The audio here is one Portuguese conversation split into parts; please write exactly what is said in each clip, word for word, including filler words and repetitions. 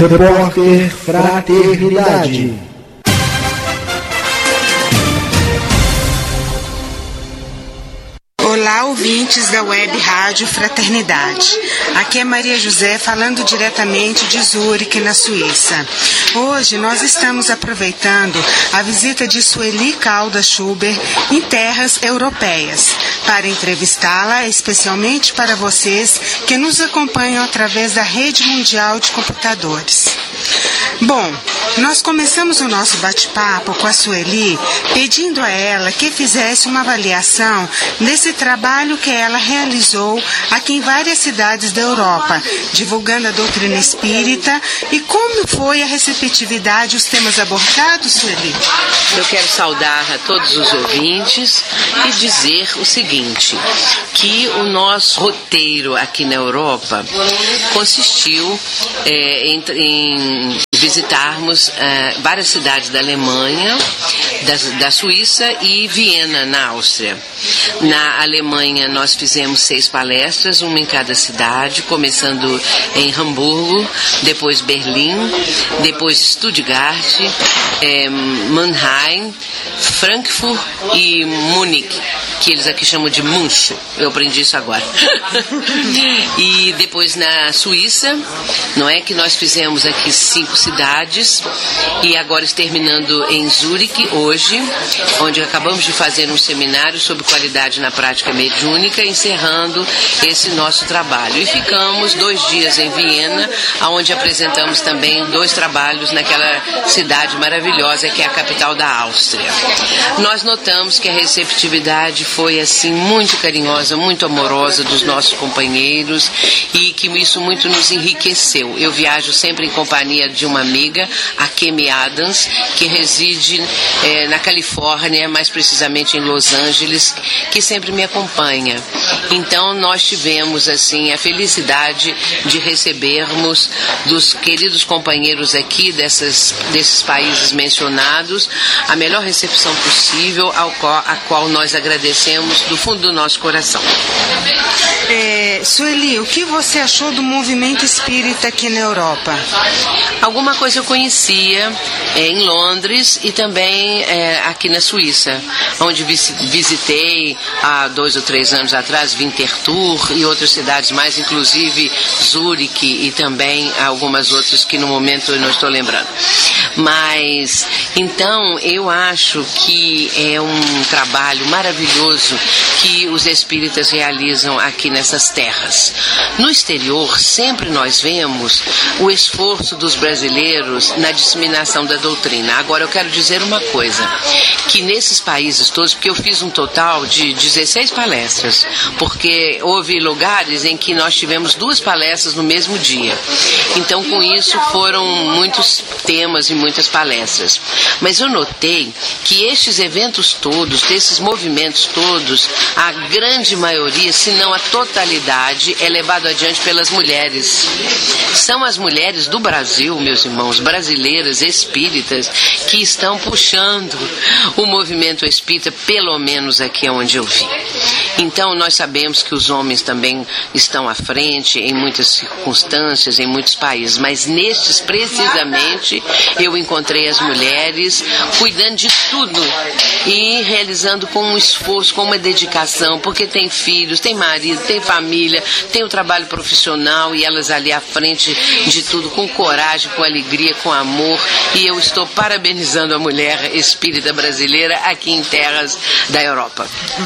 Repórter Fraternidade. Olá, ouvintes da Web Rádio Fraternidade. Aqui é Maria José falando diretamente de Zurique, na Suíça. Hoje nós estamos aproveitando a visita de Sueli Caldas Schuber em terras europeias para entrevistá-la, especialmente para vocês que nos acompanham através da Rede Mundial de Computadores. Bom, nós começamos o nosso bate-papo com a Sueli pedindo a ela que fizesse uma avaliação desse trabalho que ela realizou aqui em várias cidades da Europa, divulgando a doutrina espírita, e como foi a receptividade aos temas abordados, Sueli? Eu quero saudar a todos os ouvintes e dizer o seguinte, que o nosso roteiro aqui na Europa consistiu é, em, em visitarmos é, várias cidades da Alemanha, da, da Suíça e Viena, na Áustria. Na Alemanha nós fizemos seis palestras, uma em cada cidade, começando em Hamburgo, depois Berlim, depois Stuttgart, é, Mannheim, Frankfurt e Munique, que eles aqui chamam de München. Eu aprendi isso agora. E depois na Suíça, não é, que nós fizemos aqui cinco cidades, e agora terminando em Zurique hoje, onde acabamos de fazer um seminário sobre qualidade na prática mediúnica, encerrando esse nosso trabalho. E ficamos dois dias em Viena, onde apresentamos também dois trabalhos naquela cidade maravilhosa que é a capital da Áustria. Nós notamos que a receptividade foi assim muito carinhosa, muito amorosa dos nossos companheiros, e que isso muito nos enriqueceu. Eu viajo sempre em companhia de uma amiga, a Kemi Adams, que reside eh, na Califórnia, mais precisamente em Los Angeles, que sempre me acompanha. Então nós tivemos assim a felicidade de recebermos dos queridos companheiros aqui dessas, desses países mencionados a melhor recepção possível, ao qual, a qual nós agradecemos do fundo do nosso coração. É, Sueli, o que você achou do movimento espírita aqui na Europa? Alguma coisa eu conhecia é, em Londres e também é, aqui na Suíça, onde visitei há dois ou três anos atrás Winterthur e outras cidades mais, inclusive Zurique e também algumas outras que no momento eu não estou lembrando. Mas, então, eu acho que é um trabalho maravilhoso que os espíritas realizam aqui nessas terras. No exterior, sempre nós vemos o esforço dos brasileiros na disseminação da doutrina. Agora, eu quero dizer uma coisa, que nesses países todos, porque eu fiz um total de dezesseis palestras, porque houve lugares em que nós tivemos duas palestras no mesmo dia. Então, com isso, foram muitos temas e muitas palestras. Mas eu notei que estes eventos todos, desses movimentos todos, a grande maioria, se não a totalidade, é levado adiante pelas mulheres. São as mulheres do Brasil, meus irmãos, brasileiras, espíritas, que estão puxando o movimento espírita, pelo menos aqui onde eu vi. Então, nós sabemos que os homens também estão à frente em muitas circunstâncias, em muitos países, mas nestes, precisamente, eu encontrei as mulheres cuidando de tudo e realizando com um esforço, com uma dedicação, porque tem filhos, tem marido, tem família, tem o trabalho profissional, e elas ali à frente de tudo, com coragem, com alegria, com amor, e eu estou parabenizando a mulher espírita brasileira aqui em terras da Europa.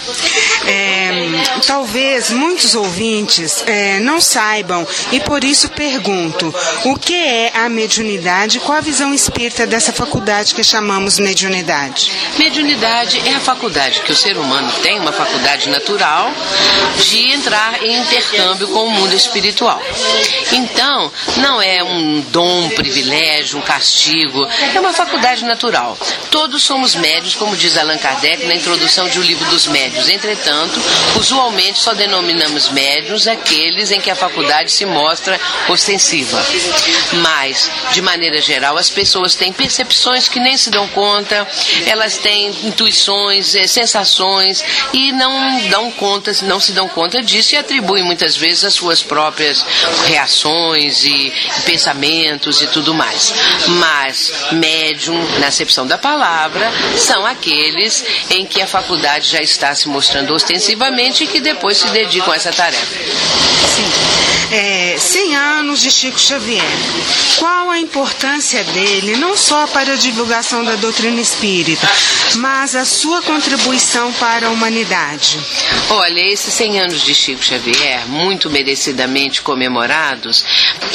É, talvez muitos ouvintes é, não saibam, e por isso pergunto, o que é a mediunidade? Qual a visão espírita dessa faculdade que chamamos mediunidade? Mediunidade é a faculdade que o ser humano tem, uma faculdade natural, de entrar em intercâmbio com o mundo espiritual. Então, não é um dom, um privilégio, um castigo, é uma faculdade natural. Todos somos médios, como diz Allan Kardec na introdução de O Livro dos Médios. Entretanto, Usualmente só denominamos médiuns aqueles em que a faculdade se mostra ostensiva. Mas, de maneira geral, as pessoas têm percepções que nem se dão conta, elas têm intuições, eh, sensações e não dão conta, não se dão conta disso e atribuem muitas vezes as suas próprias reações e pensamentos e tudo mais. Mas médium, na acepção da palavra, são aqueles em que a faculdade já está se mostrando ostensivamente e que depois se dedicam a essa tarefa. Sim. É, cem anos de Chico Xavier. Qual a importância dele, não só para a divulgação da doutrina espírita, mas a sua contribuição para a humanidade? Olha, esses cem anos de Chico Xavier, muito merecidamente comemorados,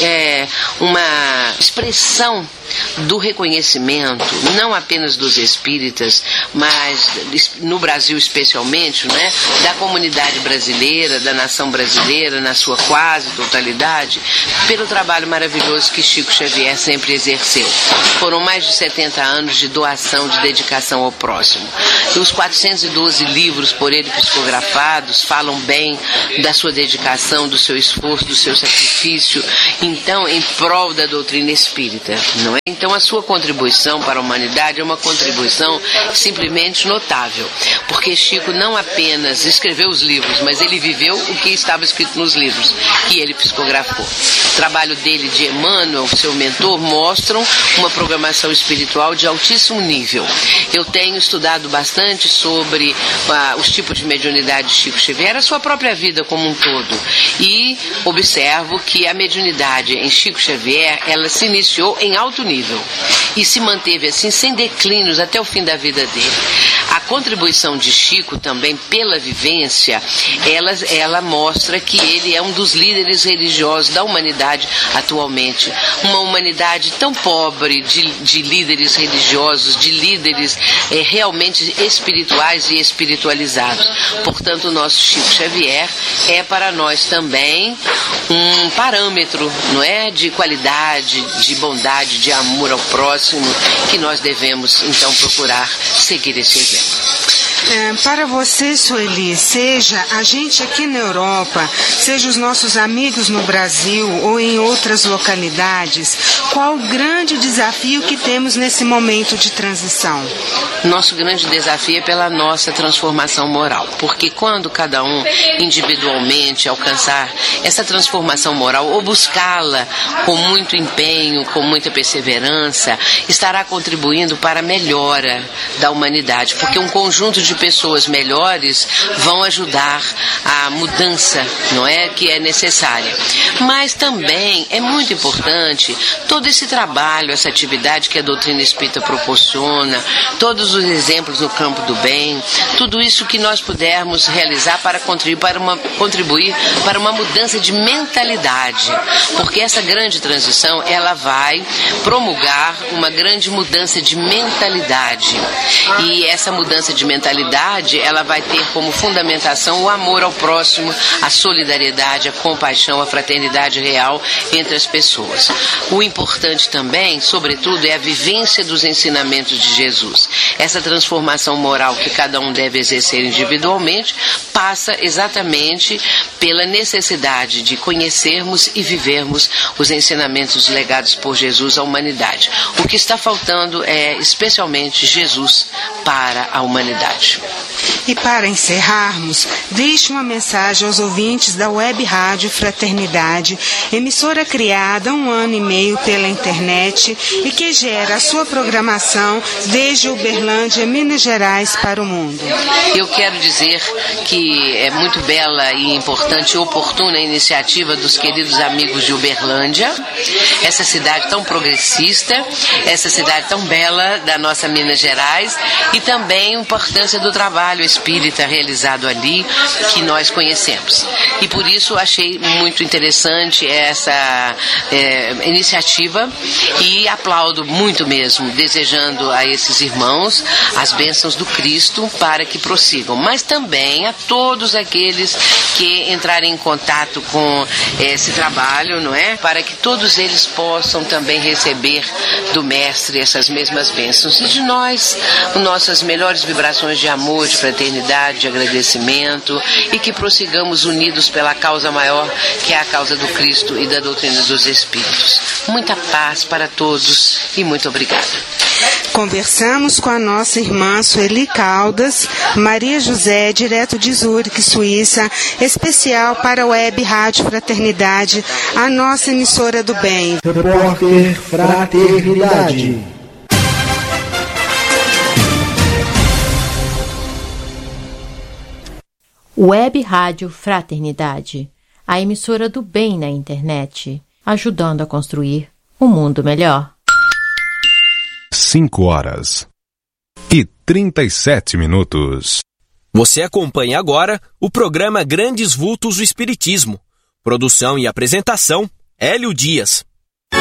é uma expressão do reconhecimento, não apenas dos espíritas, mas no Brasil especialmente, né, da comunidade brasileira, da nação brasileira, na sua quase totalidade, pelo trabalho maravilhoso que Chico Xavier sempre exerceu. Foram mais de setenta anos de doação, de dedicação ao próximo. Os quatrocentos e doze livros por ele psicografados falam bem da sua dedicação, do seu esforço, do seu sacrifício, então, em prol da doutrina espírita, não é? Então, a sua contribuição para a humanidade é uma contribuição simplesmente notável, porque Chico não apenas escreveu os livros, mas ele viveu o que estava escrito nos livros, que ele psicografou. O trabalho dele, de Emmanuel, seu mentor, mostram uma programação espiritual de altíssimo nível. Eu tenho estudado bastante sobre ah, os tipos de mediunidade de Chico Xavier, a sua própria vida como um todo, e observo que a mediunidade em Chico Xavier, ela se iniciou em alto nível e se manteve assim sem declínios até o fim da vida dele. A contribuição de Chico também pela vivência, ela, ela mostra que ele é um dos líderes religiosos da humanidade atualmente. Uma humanidade tão pobre de, de líderes religiosos, de líderes é, realmente espirituais e espiritualizados. Portanto, o nosso Chico Xavier é para nós também um parâmetro, não é, de qualidade, de bondade, de amor ao próximo, que nós devemos então procurar seguir esse exemplo. É, para você, Sueli, seja a gente aqui na Europa, seja os nossos amigos no Brasil ou em outras localidades, qual o grande desafio que temos nesse momento de transição? Nosso grande desafio é pela nossa transformação moral, porque quando cada um individualmente alcançar essa transformação moral ou buscá-la com muito empenho, com muita perseverança, estará contribuindo para a melhora da humanidade, porque um conjunto de pessoas melhores vão ajudar a mudança, não é, que é necessária. Mas também é muito importante todo esse trabalho, essa atividade que a doutrina espírita proporciona, todos os exemplos no campo do bem, tudo isso que nós pudermos realizar para contribuir para uma, contribuir para uma mudança de mentalidade, porque essa grande transição, ela vai promulgar uma grande mudança de mentalidade, e essa mudança de mentalidade, ela vai ter como fundamentação o amor ao próximo, a solidariedade, a compaixão, a fraternidade real entre as pessoas. O importante também, sobretudo, é a vivência dos ensinamentos de Jesus. Essa transformação moral que cada um deve exercer individualmente passa exatamente pela necessidade de conhecermos e vivermos os ensinamentos legados por Jesus à humanidade. O que está faltando é especialmente Jesus para a humanidade. E para encerrarmos, deixe uma mensagem aos ouvintes da Web Rádio Fraternidade, emissora criada há um ano e meio pela internet e que gera a sua programação desde Uberlândia, Minas Gerais, para o mundo. Eu quero dizer que é muito bela e importante e oportuna a iniciativa dos queridos amigos de Uberlândia, essa cidade tão progressista, essa cidade tão bela da nossa Minas Gerais, e também a importância do trabalho espírita realizado ali, que nós conhecemos. E por isso achei muito interessante essa é, iniciativa e aplaudo muito mesmo, desejando a esses irmãos as bênçãos do Cristo para que prossigam, mas também a todos aqueles que entrarem em contato com esse trabalho, não é? Para que todos eles possam também receber do Mestre essas mesmas bênçãos. E de nós, nossas melhores vibrações de amor amor, de fraternidade, de agradecimento e que prossigamos unidos pela causa maior, que é a causa do Cristo e da doutrina dos Espíritos. Muita paz para todos e muito obrigada. Conversamos com a nossa irmã Sueli Caldas, Maria José, direto de Zurique, Suíça, especial para a Web Rádio Fraternidade, a nossa emissora do bem. Repórter Fraternidade. Web Rádio Fraternidade, a emissora do bem na internet, ajudando a construir um mundo melhor. cinco horas e trinta e sete minutos. Você acompanha agora o programa Grandes Vultos do Espiritismo. Produção e apresentação, Hélio Dias.